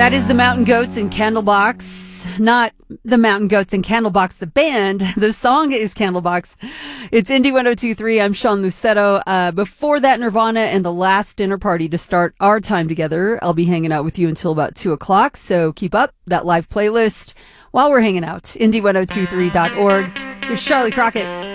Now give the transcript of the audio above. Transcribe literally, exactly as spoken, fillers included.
That is the Mountain Goats and Candlebox. Not the Mountain Goats and Candlebox, the band. The song is Candlebox. It's Indie one oh two point three. I'm Sean Lucetto. Uh, before that, Nirvana and The Last Dinner Party to start our time together. I'll be hanging out with you until about two o'clock, so keep up that live playlist while we're hanging out. indie one oh two three dot org. Here's Charlie Crockett.